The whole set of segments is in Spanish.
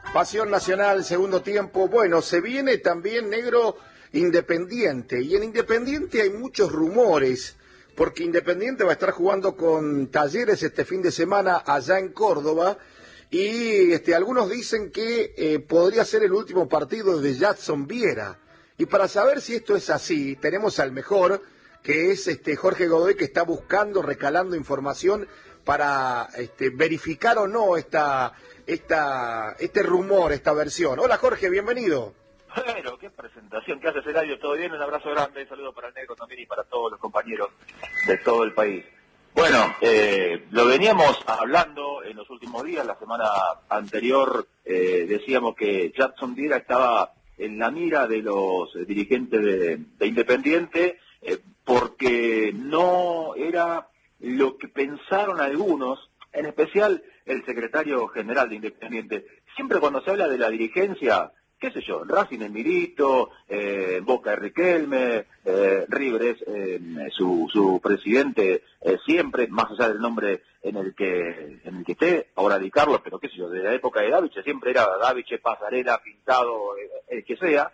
Pasión Nacional, segundo tiempo. Bueno, se viene también, negro, Independiente. Y en Independiente hay muchos rumores, porque Independiente va a estar jugando con Talleres este fin de semana allá en Córdoba. Y algunos dicen que podría ser el último partido de Jadson Viera. Y para saber si esto es así, tenemos al mejor, que es Jorge Godoy, que está buscando, recalando información para verificar o no este rumor, esta versión. Hola Jorge, bienvenido. Bueno, qué presentación, ¿qué haces, Eladio? ¿Todo bien? Un abrazo grande, saludo para el negro también y para todos los compañeros de todo el país. Bueno, lo veníamos hablando en los últimos días, la semana anterior decíamos que Jadson Viera estaba en la mira de los dirigentes de Independiente porque no era lo que pensaron algunos, en especial el secretario general de Independiente. Siempre cuando se habla de la dirigencia, qué sé yo, Racing es Milito, Boca es Riquelme, River es su presidente siempre, más allá del nombre en el que esté, ahora Di Carlos, pero qué sé yo, desde la época de Daviche siempre era Daviche, Pasarela, Pintado, el que sea,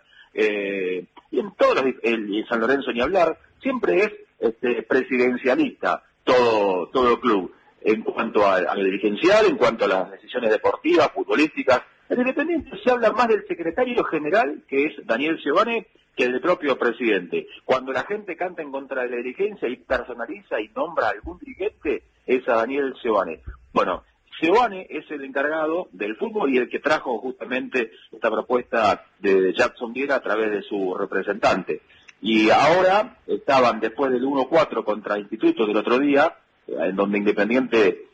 y en todos el San Lorenzo ni hablar, siempre es presidencialista todo club, en cuanto a lo dirigencial, en cuanto a las decisiones deportivas, futbolísticas. En Independiente se habla más del secretario general, que es Daniel Sciovane, que del propio presidente. Cuando la gente canta en contra de la dirigencia y personaliza y nombra a algún dirigente, es a Daniel Sciovane. Bueno, Sciovane es el encargado del fútbol y el que trajo justamente esta propuesta de Jadson Viera a través de su representante. Y ahora estaban, después del 1-4 contra Instituto del otro día, en donde Independiente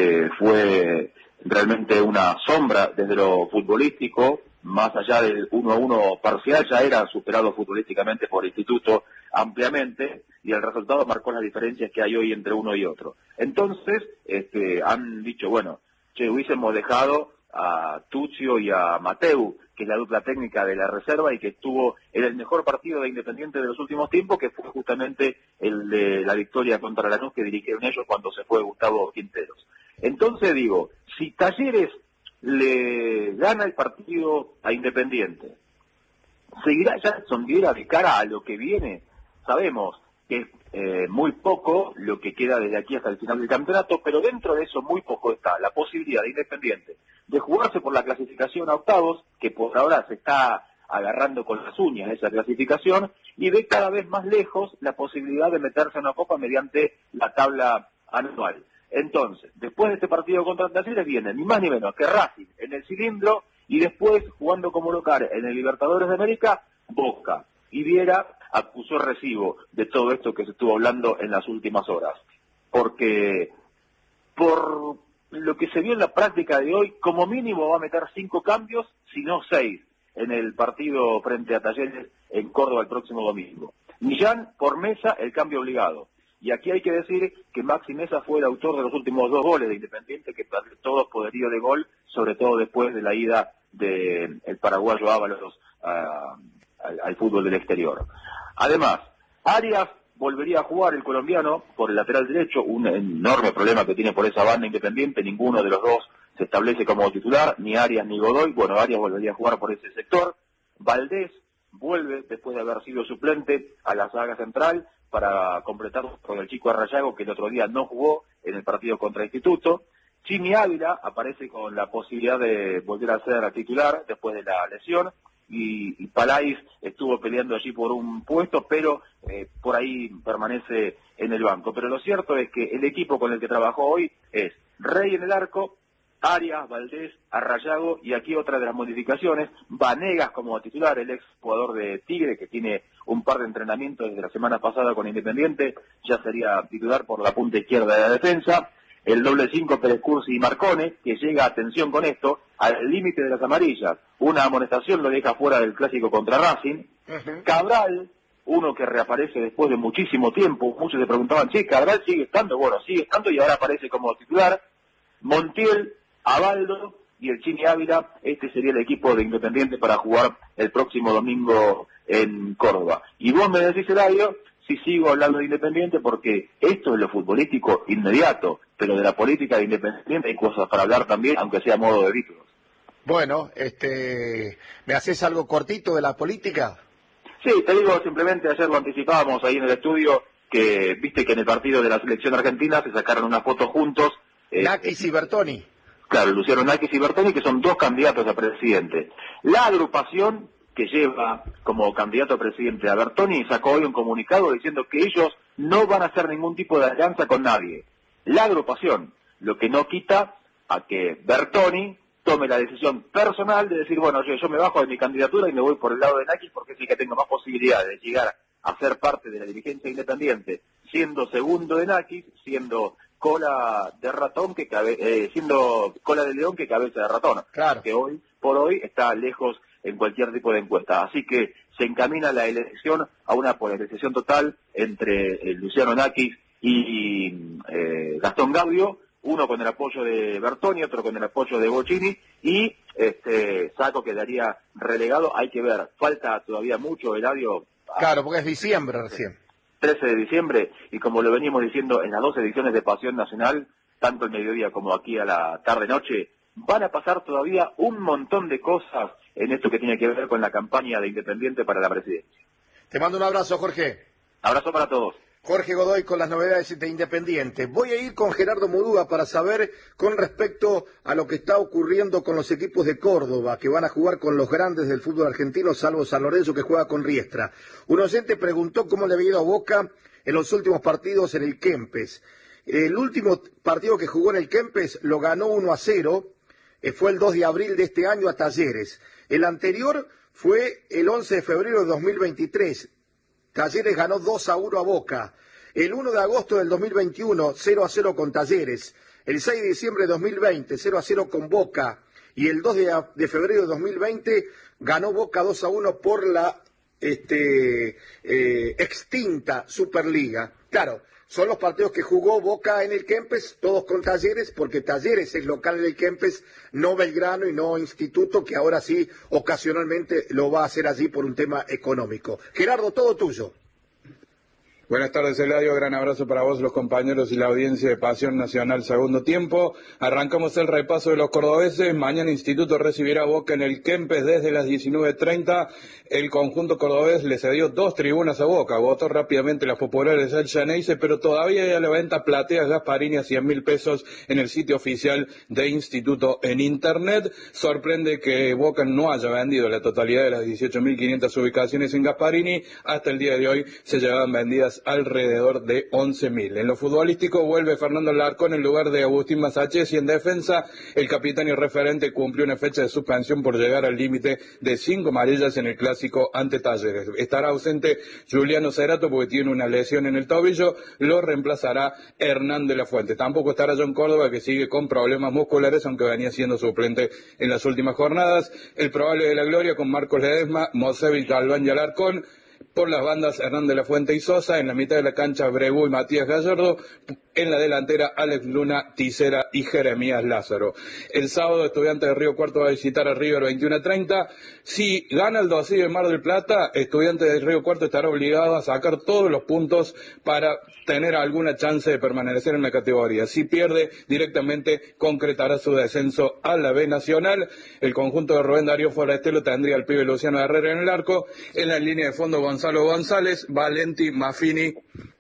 fue realmente una sombra desde lo futbolístico, más allá del 1-1 parcial, ya era superado futbolísticamente por Instituto ampliamente, y el resultado marcó las diferencias que hay hoy entre uno y otro. Entonces, han dicho, bueno, hubiésemos dejado a Tuccio y a Mateu, que es la dupla técnica de la reserva y que estuvo en el mejor partido de Independiente de los últimos tiempos, que fue justamente el de la victoria contra Lanús que dirigieron ellos cuando se fue Gustavo Quinteros. Entonces digo, si Talleres le gana el partido a Independiente, ¿seguirá Jadson Viera de cara a lo que viene? Sabemos que es muy poco lo que queda desde aquí hasta el final del campeonato, pero dentro de eso muy poco está la posibilidad de Independiente de jugarse por la clasificación a octavos, que por ahora se está agarrando con las uñas esa clasificación, y ve cada vez más lejos la posibilidad de meterse en una copa mediante la tabla anual. Entonces, después de este partido contra Talleres viene ni más ni menos que Racing en el cilindro, y después, jugando como local en el Libertadores de América, Boca. Y Viera acusó recibo de todo esto que se estuvo hablando en las últimas horas. Porque, por lo que se vio en la práctica de hoy, como mínimo va a meter 5 cambios, si no 6, en el partido frente a Talleres en Córdoba el próximo domingo. Millán por Mesa, el cambio obligado. Y aquí hay que decir que Maxi Mesa fue el autor de los últimos 2 goles de Independiente, que perdió todo poderío de gol, sobre todo después de la ida del paraguayo Ábalos al fútbol del exterior. Además, Arias volvería a jugar, el colombiano, por el lateral derecho, un enorme problema que tiene por esa banda Independiente, ninguno de los dos se establece como titular, ni Arias ni Godoy. Bueno, Arias volvería a jugar por ese sector. Valdés vuelve, después de haber sido suplente, a la saga central para completar con el chico Arrayago, que el otro día no jugó en el partido contra Instituto. Chimi Ávila aparece con la posibilidad de volver a ser titular después de la lesión, y Palais estuvo peleando allí por un puesto, pero por ahí permanece en el banco. Pero lo cierto es que el equipo con el que trabajó hoy es Rey en el arco, Arias, Valdés, Arrayago, y aquí otra de las modificaciones, Vanegas como titular, el ex jugador de Tigre, que tiene un par de entrenamientos desde la semana pasada con Independiente, ya sería titular por la punta izquierda de la defensa. El doble 5, Pérez Cursi y Marcone, que llega, atención con esto, al límite de las amarillas. Una amonestación lo deja fuera del clásico contra Racing. Cabral, uno que reaparece después de muchísimo tiempo. Muchos se preguntaban, che, Cabral sigue estando. Bueno, sigue estando y ahora aparece como titular. Montiel, Abaldo y el Chimi Ávila. Este sería el equipo de Independiente para jugar el próximo domingo en Córdoba. Y vos me decís, Eladio, si sigo hablando de Independiente, porque esto es lo futbolístico inmediato, pero de la política de Independiente hay cosas para hablar también, aunque sea a modo de títulos. Bueno, ¿me haces algo cortito de la política? Sí, te digo simplemente, ayer lo anticipábamos ahí en el estudio, que viste que en el partido de la selección argentina se sacaron una foto juntos. Nakis y Bertoni. Claro, Luciano Nakis y Bertoni, que son dos candidatos a presidente. La agrupación que lleva como candidato a presidente a Bertoni sacó hoy un comunicado diciendo que ellos no van a hacer ningún tipo de alianza con nadie. La agrupación, lo que no quita a que Bertoni tome la decisión personal de decir, bueno, yo me bajo de mi candidatura y me voy por el lado de Nakis porque es el que tengo más posibilidades de llegar a ser parte de la dirigencia independiente, siendo segundo de Nakis, siendo cola de ratón siendo cola de león que cabeza de ratón, Claro. que hoy por hoy está lejos en cualquier tipo de encuesta. Así que se encamina la elección a una polarización total entre Luciano Nakis y Gastón Gaudio, uno con el apoyo de Bertoni, otro con el apoyo de Bocchini, y Sacco quedaría relegado. Hay que ver, falta todavía mucho, Eladio. Claro, porque es diciembre recién. 13 de diciembre, y como lo venimos diciendo en las 2 ediciones de Pasión Nacional, tanto el mediodía como aquí a la tarde-noche, van a pasar todavía un montón de cosas en esto que tiene que ver con la campaña de Independiente para la presidencia. Te mando un abrazo, Jorge. Abrazo para todos. Jorge Godoy con las novedades de Independiente. Voy a ir con Gerardo Muduba para saber con respecto a lo que está ocurriendo con los equipos de Córdoba, que van a jugar con los grandes del fútbol argentino, salvo San Lorenzo, que juega con Riestra. Un oyente preguntó cómo le había ido a Boca en los últimos partidos en el Kempes. El último partido que jugó en el Kempes lo ganó 1-0, fue el 2 de abril de este año a Talleres. El anterior fue el 11 de febrero de 2023. Talleres ganó 2-1 a Boca. El 1 de agosto del 2021, 0-0 con Talleres. El 6 de diciembre de 2020, 0-0 con Boca. Y el 2 de febrero de 2020 ganó Boca 2-1 por la extinta Superliga. Claro, son los partidos que jugó Boca en el Kempes, todos con Talleres, porque Talleres es local en el Kempes, no Belgrano y no Instituto, que ahora sí ocasionalmente lo va a hacer allí por un tema económico. Gerardo, todo tuyo. Buenas tardes, Eladio. Gran abrazo para vos, los compañeros y la audiencia de Pasión Nacional Segundo Tiempo. Arrancamos el repaso de los cordobeses. Mañana Instituto recibirá a Boca en el Kempes desde las 19:30. El conjunto cordobés le cedió 2 tribunas a Boca. Votó rápidamente las populares del Xeneize, pero todavía hay a la venta plateas Gasparini a 100.000 pesos en el sitio oficial de Instituto en Internet. Sorprende que Boca no haya vendido la totalidad de las 18.500 ubicaciones en Gasparini. Hasta el día de hoy se llevaban vendidas alrededor de 11.000. En lo futbolístico vuelve Fernando Larcón en lugar de Agustín Masachesi en defensa. El capitán y referente cumplió una fecha de suspensión por llegar al límite de 5 amarillas en el clásico ante Talleres. Estará ausente Juliano Cerato porque tiene una lesión en el tobillo. Lo reemplazará Hernán de la Fuente. Tampoco estará John Córdoba, que sigue con problemas musculares, aunque venía siendo suplente en las últimas jornadas. El probable de la gloria con Marcos Ledesma, Mosevic, Galván y Alarcón. Por las bandas, Hernán de la Fuente y Sosa. En la mitad de la cancha, Bregú y Matías Gallardo. En la delantera, Alex Luna, Tisera y Jeremías Lázaro. El sábado, Estudiantes de Río Cuarto va a visitar a River 21:30. Si gana el Dosí de Mar del Plata, Estudiantes de Río Cuarto estará obligado a sacar todos los puntos para tener alguna chance de permanecer en la categoría. Si pierde, directamente concretará su descenso a la B Nacional. El conjunto de Rubén Darío Forestelo tendría al pibe Luciano Herrera en el arco. En la línea de fondo, Gonzalo González, Valenti, Maffini,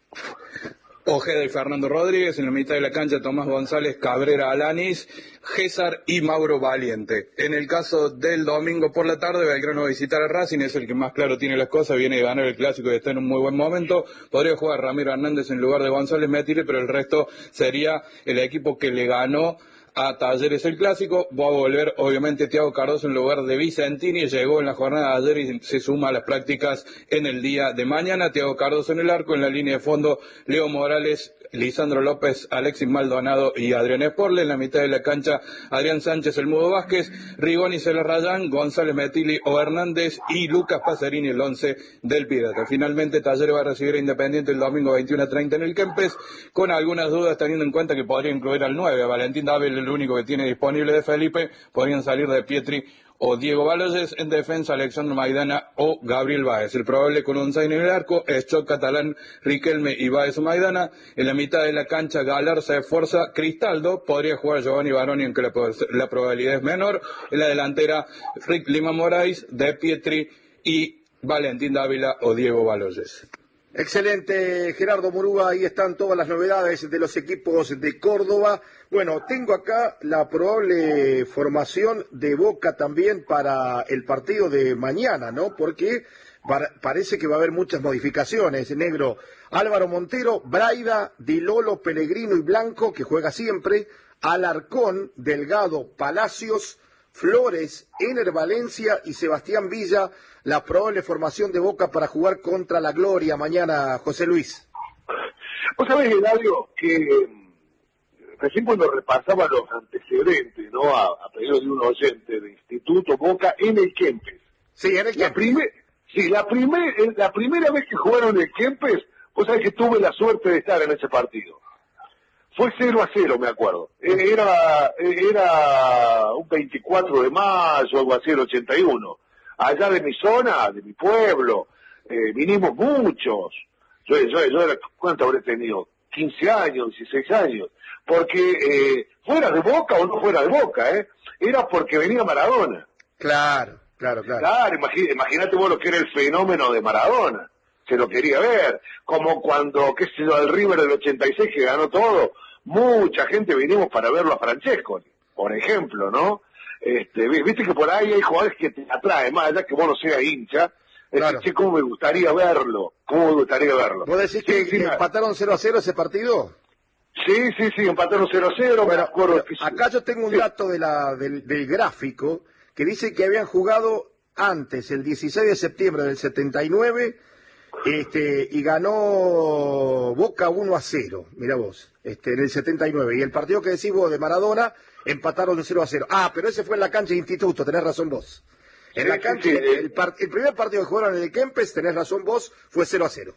Ojeda y Fernando Rodríguez. En la mitad de la cancha, Tomás González, Cabrera, Alanis, Gésar y Mauro Valiente. En el caso del domingo por la tarde, Belgrano va a visitar a Racing, es el que más claro tiene las cosas, viene de ganar el clásico y está en un muy buen momento. Podría jugar Ramiro Hernández en lugar de González Metire, pero el resto sería el equipo que le ganó a Talleres el clásico. Va a volver obviamente Thiago Cardoso en lugar de Vicentini. Llegó en la jornada de ayer y se suma a las prácticas en el día de mañana. Thiago Cardoso en el arco. En la línea de fondo, Leo Morales, Lisandro López, Alexis Maldonado y Adrián Esporle. En la mitad de la cancha, Adrián Sánchez, El Mudo Vázquez, Rigoni, Celarrayán, González Metili o Hernández y Lucas Pacerini, el 11 del Pirata. Finalmente, Talleres va a recibir a Independiente el domingo 21:30 en el Kempes, con algunas dudas teniendo en cuenta que podría incluir al 9, a Valentín Dávila, el único que tiene disponible de Felipe. Podrían salir de Pietri o Diego Baloyes. En defensa, Alexandre Maidana o Gabriel Báez. El probable con un Zayn en el arco es Chot, Catalán, Riquelme y Báez o Maidana. En la mitad de la cancha, Galarza de Forza, Cristaldo. Podría jugar Giovanni Baroni, aunque la probabilidad es menor. En la delantera, Rick Lima Moraes, De Pietri y Valentín Dávila o Diego Baloyes. Excelente, Gerardo Murúa, ahí están todas las novedades de los equipos de Córdoba. Bueno, tengo acá la probable formación de Boca también para el partido de mañana, ¿no? Porque parece que va a haber muchas modificaciones, negro. Álvaro Montero, Braida, Di Lolo, Pellegrino y Blanco, que juega siempre, Alarcón, Delgado, Palacios, Flores, Ener Valencia y Sebastián Villa, la probable formación de Boca para jugar contra la Gloria mañana, José Luis. Vos sabés, Eladio, que recién cuando repasaba los antecedentes, ¿no? A pedido de un oyente de Instituto Boca en el Kempes. Sí, en el Kempes. La primera vez que jugaron en el Kempes, vos sabés que tuve la suerte de estar en ese partido. Fue 0-0, me acuerdo. Era un 24 de mayo, algo así, el 81. Allá de mi zona, de mi pueblo, vinimos muchos. Yo era, ¿cuánto habré tenido? 15 años, 16 años. Porque fuera de Boca o no fuera de Boca, era porque venía Maradona. Claro. Claro, imagínate vos lo que era el fenómeno de Maradona. Se lo quería ver, como cuando, qué sé yo, el River del 86 que ganó todo, mucha gente vinimos para verlo a Francesco, por ejemplo, ¿no? Viste que por ahí hay jugadores que te atraen, más allá que vos no seas hincha, claro. Che, ¿cómo me gustaría verlo? ¿Vos decís que empataron 0-0 ese partido? Sí, empataron 0-0, bueno, acuerdo. Acá yo tengo un dato del gráfico, que dice que habían jugado antes, el 16 de septiembre del 79, y ganó Boca 1-0, mira vos, en el 79. Y el partido que decís vos de Maradona, empataron 0-0. Ah, pero ese fue en la cancha de Instituto, tenés razón vos. En la cancha, el primer partido que jugaron en el Kempes, tenés razón vos, fue 0-0.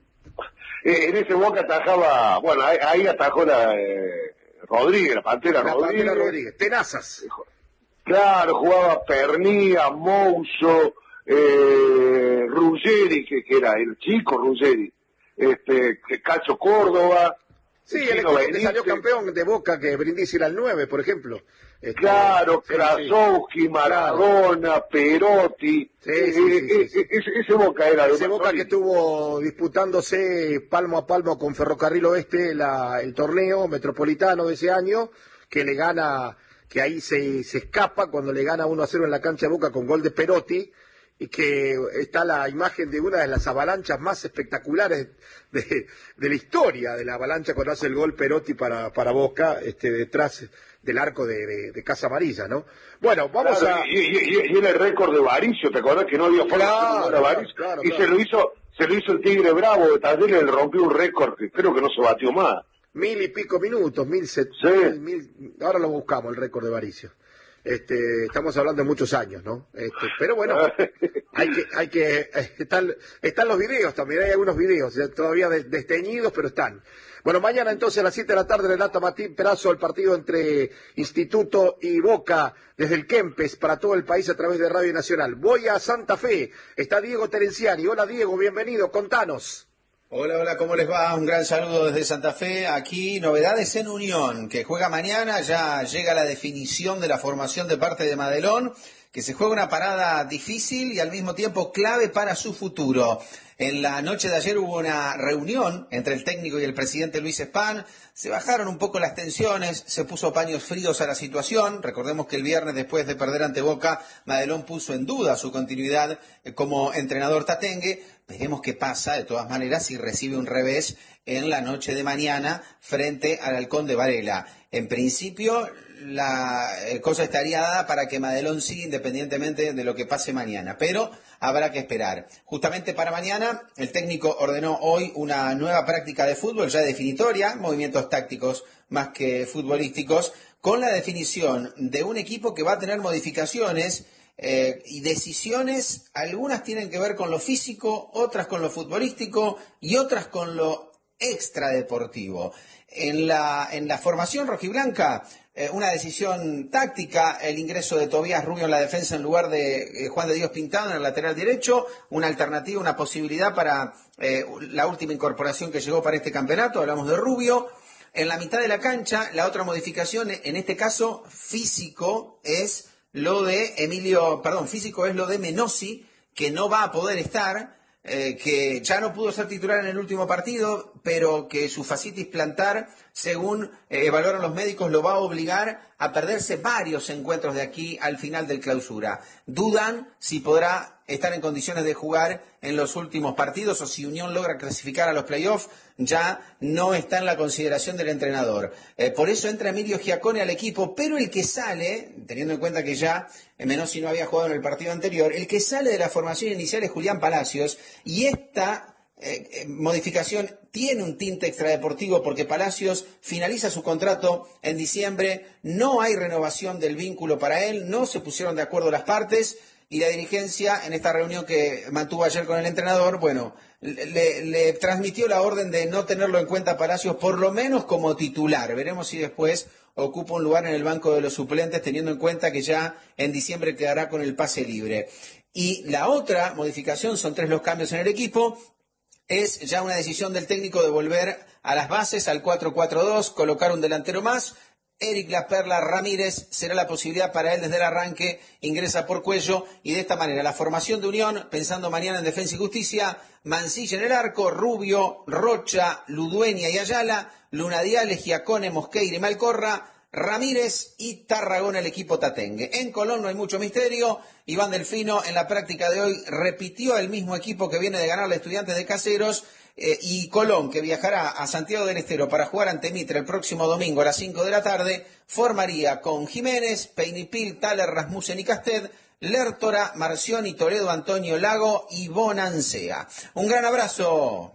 En ese Boca atajaba, bueno, ahí atajó Rodríguez, la Pantera Rodríguez. Tenazas. Claro, jugaba Pernía, Mouso, Ruggeri, que era el chico Ruggeri, Cacho Córdoba. Sí, el equipo que salió campeón de Boca, que Brindisi era el 9, por ejemplo. Claro, Krasowski, Maradona, Perotti. Ese Boca era. Ese Boca que estuvo disputándose palmo a palmo con Ferrocarril Oeste el torneo metropolitano de ese año, que le gana, que ahí se escapa cuando le gana 1-0 en la cancha de Boca con gol de Perotti, y que está la imagen de una de las avalanchas más espectaculares de la historia, de la avalancha cuando hace el gol Perotti para Boca, detrás del arco de Casa Amarilla, ¿no? Bueno, vamos y era el récord de Varicio, ¿te acordás que no había forma de Varicio? Claro. Se lo hizo el Tigre Bravo de Talleres, le rompió un récord que creo que no se batió más. 1000 y pico minutos, 1000, ahora lo buscamos, el récord de Varicio. Estamos hablando de muchos años, ¿no? Pero bueno, están los videos también, hay algunos videos, todavía desteñidos, pero están. Bueno, mañana entonces a las 7 de la tarde relata Martín Perazo el partido entre Instituto y Boca desde el Kempes para todo el país a través de Radio Nacional. Voy a Santa Fe, está Diego Terenciani. Hola Diego, bienvenido, contanos. Hola, ¿cómo les va? Un gran saludo desde Santa Fe. Aquí novedades en Unión, que juega mañana, ya llega la definición de la formación de parte de Madelón, que se juega una parada difícil y al mismo tiempo clave para su futuro. En la noche de ayer hubo una reunión entre el técnico y el presidente Luis Spahn. Se bajaron un poco las tensiones, se puso paños fríos a la situación. Recordemos que el viernes, después de perder ante Boca, Madelón puso en duda su continuidad como entrenador tatengue. Veremos qué pasa, de todas maneras, si recibe un revés en la noche de mañana frente al Halcón de Varela. En principio, la cosa estaría dada para que Madelón siga independientemente de lo que pase mañana, pero habrá que esperar. Justamente para mañana, el técnico ordenó hoy una nueva práctica de fútbol, ya definitoria, movimientos tácticos más que futbolísticos, con la definición de un equipo que va a tener modificaciones y decisiones. Algunas tienen que ver con lo físico, otras con lo futbolístico y otras con lo extradeportivo. En la formación rojiblanca, una decisión táctica, el ingreso de Tobías Rubio en la defensa en lugar de Juan de Dios Pintado en el lateral derecho, una alternativa, una posibilidad para la última incorporación que llegó para este campeonato, hablamos de Rubio. En la mitad de la cancha, la otra modificación, en este caso físico, es lo de físico es lo de Menossi, que no va a poder estar, que ya no pudo ser titular en el último partido, pero que su fascitis plantar, según evaluaron los médicos, lo va a obligar a perderse varios encuentros de aquí al final del clausura. Dudan si podrá estar en condiciones de jugar en los últimos partidos o si Unión logra clasificar a los playoffs, ya no está en la consideración del entrenador. Por eso entra Emilio Giacone al equipo, pero el que sale, teniendo en cuenta que ya Menossi no había jugado en el partido anterior, el que sale de la formación inicial es Julián Palacios, y esta modificación tiene un tinte extradeportivo porque Palacios finaliza su contrato en diciembre, no hay renovación del vínculo para él, no se pusieron de acuerdo las partes, y la dirigencia, en esta reunión que mantuvo ayer con el entrenador, le transmitió la orden de no tenerlo en cuenta Palacios, por lo menos como titular. Veremos si después ocupa un lugar en el banco de los suplentes, teniendo en cuenta que ya en diciembre quedará con el pase libre. Y la otra modificación, son 3 los cambios en el equipo, es ya una decisión del técnico de volver a las bases, al 4-4-2, colocar un delantero más. Eric La Perla Ramírez será la posibilidad para él desde el arranque, ingresa por Cuello, y de esta manera la formación de Unión, pensando mañana en Defensa y Justicia: Mancilla en el arco, Rubio, Rocha, Ludueña y Ayala, Lunadiales, Giacone, Mosqueira y Malcorra, Ramírez y Tarragona el equipo tatengue. En Colón no hay mucho misterio. Iván Delfino en la práctica de hoy repitió el mismo equipo que viene de ganar a Estudiantes de Caseros, y Colón, que viajará a Santiago del Estero para jugar ante Mitre el próximo domingo a las 5 de la tarde, formaría con Jiménez, Peinipil, Thaler, Rasmussen y Casted, Lertora, Marcioni, Toledo, Antonio Lago y Bonancea. Un gran abrazo.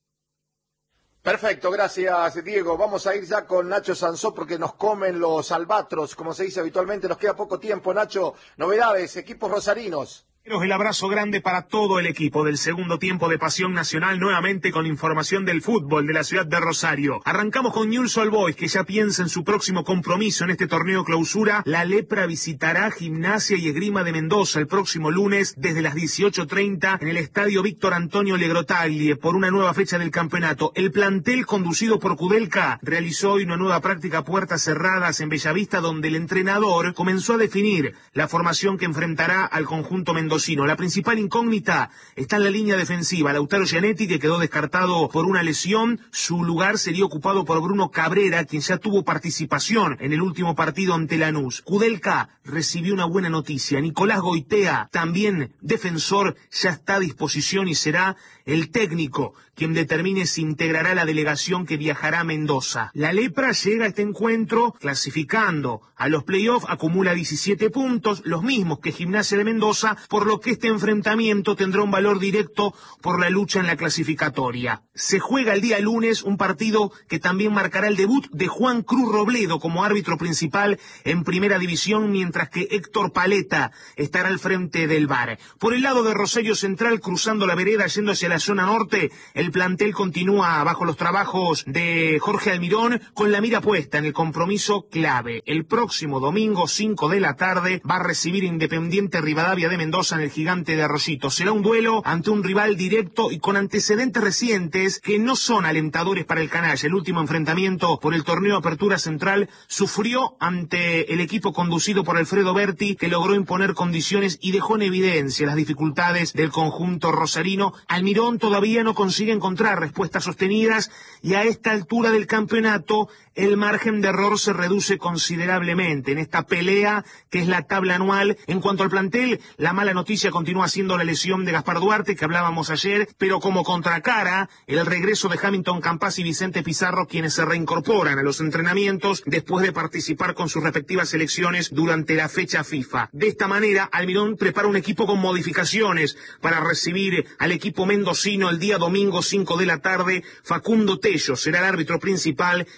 Perfecto, gracias Diego. Vamos a ir ya con Nacho Sansó porque nos comen los albatros, como se dice habitualmente. Nos queda poco tiempo, Nacho. Novedades, equipos rosarinos. El abrazo grande para todo el equipo del segundo tiempo de Pasión Nacional, nuevamente con información del fútbol de la ciudad de Rosario. Arrancamos con Newell's Old Boys, que ya piensa en su próximo compromiso en este torneo clausura. La Lepra visitará Gimnasia y Esgrima de Mendoza el próximo lunes desde las 18:30 en el estadio Víctor Antonio Legrotaglie por una nueva fecha del campeonato. El plantel conducido por Kudelka realizó hoy una nueva práctica a puertas cerradas en Bellavista, donde el entrenador comenzó a definir la formación que enfrentará al conjunto mendocino. La principal incógnita está en la línea defensiva. Lautaro Gianetti, que quedó descartado por una lesión, su lugar sería ocupado por Bruno Cabrera, quien ya tuvo participación en el último partido ante Lanús. Kudelka recibió una buena noticia. Nicolás Goitea, también defensor, ya está a disposición y será el técnico quien determine si integrará la delegación que viajará a Mendoza. La Lepra llega a este encuentro clasificando a los playoffs, acumula 17 puntos, los mismos que Gimnasia de Mendoza, por lo que este enfrentamiento tendrá un valor directo por la lucha en la clasificatoria. Se juega el día lunes un partido que también marcará el debut de Juan Cruz Robledo como árbitro principal en Primera División, mientras que Héctor Paleta estará al frente del VAR. Por el lado de Rosario Central, cruzando la vereda yendo hacia la zona norte, el plantel continúa bajo los trabajos de Jorge Almirón con la mira puesta en el compromiso clave. El próximo domingo, 5 de la tarde, va a recibir Independiente Rivadavia de Mendoza en el Gigante de Arroyito. Será un duelo ante un rival directo y con antecedentes recientes que no son alentadores para el canalla. El último enfrentamiento por el torneo Apertura Central sufrió ante el equipo conducido por Alfredo Berti, que logró imponer condiciones y dejó en evidencia las dificultades del conjunto rosarino. Almirón todavía no consigue encontrar respuestas sostenidas y a esta altura del campeonato el margen de error se reduce considerablemente en esta pelea que es la tabla anual. En cuanto al plantel, la mala noticia continúa siendo la lesión de Gaspar Duarte, que hablábamos ayer, pero como contracara, el regreso de Hamilton Campas y Vicente Pizarro, quienes se reincorporan a los entrenamientos después de participar con sus respectivas selecciones durante la fecha FIFA. De esta manera, Almirón prepara un equipo con modificaciones para recibir al equipo mendocino el día domingo 5 de la tarde. Facundo Tello será el árbitro principal y José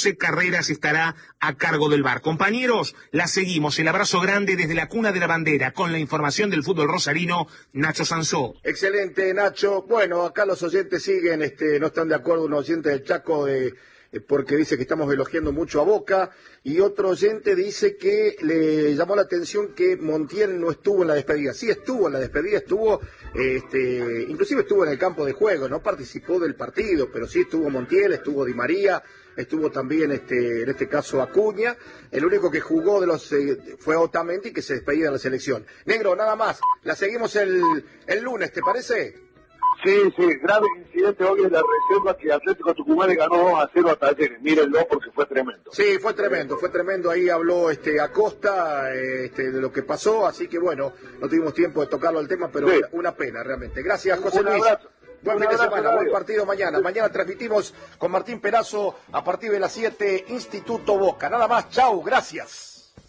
José Carreras estará a cargo del VAR. Compañeros, la seguimos. El abrazo grande desde la cuna de la bandera con la información del fútbol rosarino, Nacho Sansó. Excelente, Nacho. Bueno, acá los oyentes siguen, no están de acuerdo, un oyente del Chaco porque dice que estamos elogiando mucho a Boca, y otro oyente dice que le llamó la atención que Montiel no estuvo en la despedida. Sí estuvo en la despedida, inclusive estuvo en el campo de juego, no participó del partido, pero sí estuvo Montiel, estuvo Di María, estuvo también en este caso Acuña. El único que jugó fue Otamendi, que se despedía de la selección. Negro, nada más, la seguimos el lunes, ¿te parece? Sí, grave incidente hoy en la reserva que Atlético Tucumán le ganó 2-0 a Talleres. Mírenlo porque fue tremendo. Sí, fue tremendo. Ahí habló Acosta de lo que pasó, así que bueno, no tuvimos tiempo de tocarlo al tema, pero sí, una pena realmente. Gracias, José Luis. Buen fin de semana, buen partido mañana. Mañana transmitimos con Martín Perazo a partir de las 7, Instituto Boca. Nada más, chau, gracias.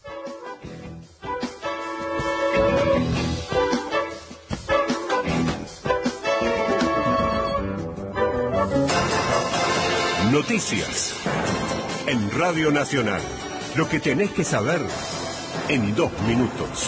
Noticias en Radio Nacional. Lo que tenés que saber en 2 minutos.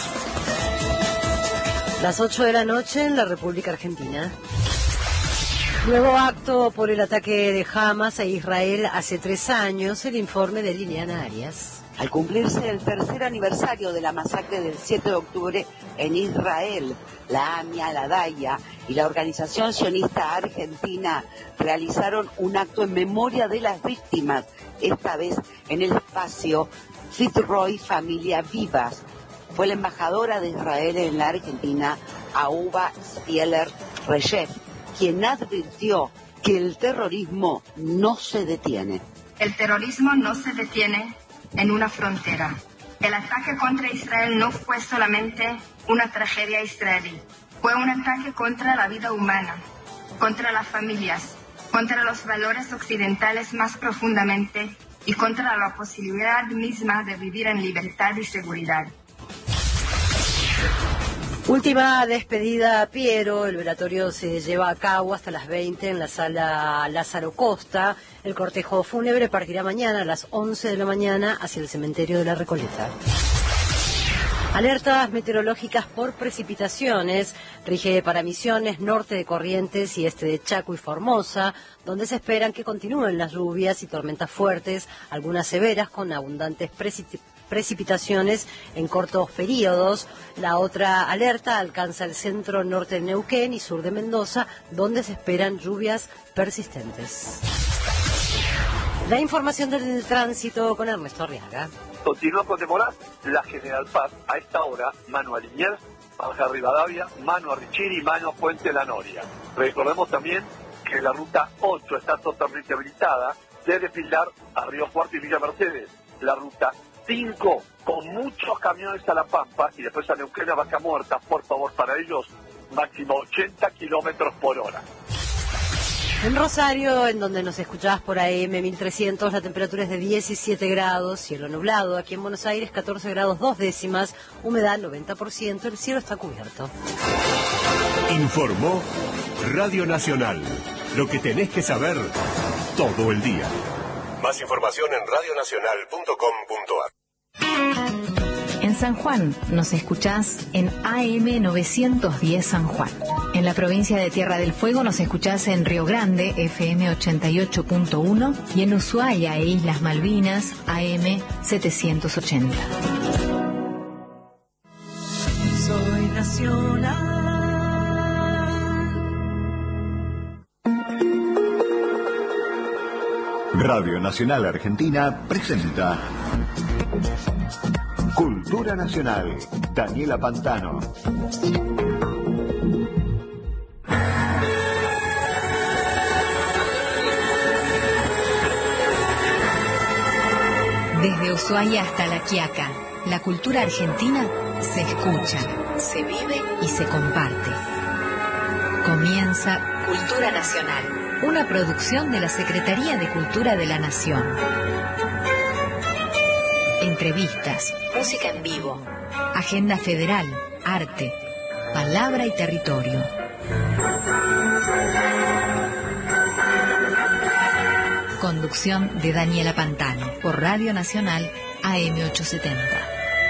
Las 8 de la noche en la República Argentina. Nuevo acto por el ataque de Hamas a Israel hace 3 años, el informe de Liliana Arias. Al cumplirse el tercer aniversario de la masacre del 7 de octubre en Israel, la AMI Al-Adaya y la Organización Sionista Argentina realizaron un acto en memoria de las víctimas, esta vez en el espacio Fitzroy Familia Vivas. Fue la embajadora de Israel en la Argentina, Ahuva Stieler Reyev, quien advirtió que el terrorismo no se detiene. El terrorismo no se detiene en una frontera. El ataque contra Israel no fue solamente una tragedia israelí, fue un ataque contra la vida humana, contra las familias, contra los valores occidentales más profundamente y contra la posibilidad misma de vivir en libertad y seguridad. Última despedida a Piero, el velatorio se lleva a cabo hasta las 20 en la sala Lázaro Costa. El cortejo fúnebre partirá mañana a las 11 de la mañana hacia el cementerio de la Recoleta. Alertas meteorológicas por precipitaciones, rige para Misiones, norte de Corrientes y este de Chaco y Formosa, donde se esperan que continúen las lluvias y tormentas fuertes, algunas severas con abundantes precipitaciones en cortos periodos. La otra alerta alcanza el centro norte de Neuquén y sur de Mendoza, donde se esperan lluvias persistentes. La información del tránsito con Ernesto Arriaga. Continúa con demora la General Paz. A esta hora, mano a Liniers, Baja Rivadavia, mano a Richiri, mano a Puente La Noria. Recordemos también que la ruta 8 está totalmente habilitada desde Pilar a Río Cuarto y Villa Mercedes. La ruta 5 con muchos camiones a La Pampa y después a Neuquén, a Vaca Muerta, por favor, para ellos, máximo 80 kilómetros por hora. En Rosario, en donde nos escuchabas por AM 1300, la temperatura es de 17 grados, cielo nublado. Aquí en Buenos Aires, 14 grados 2 décimas, humedad 90%, el cielo está cubierto. Informó Radio Nacional. Lo que tenés que saber todo el día. Más información en radionacional.com.ar. En San Juan nos escuchás en AM 910 San Juan. En la provincia de Tierra del Fuego nos escuchás en Río Grande, FM 88.1, y en Ushuaia e Islas Malvinas, AM 780. Soy nacional. Radio Nacional Argentina presenta Cultura Nacional. Daniela Pantano. Desde Ushuaia hasta La Quiaca, la cultura argentina se escucha, se vive y se comparte. Comienza Cultura Nacional, una producción de la Secretaría de Cultura de la Nación. Entrevistas, música en vivo, agenda federal, arte, palabra y territorio. Conducción conducción de Daniela Pantano, por Radio Nacional AM870.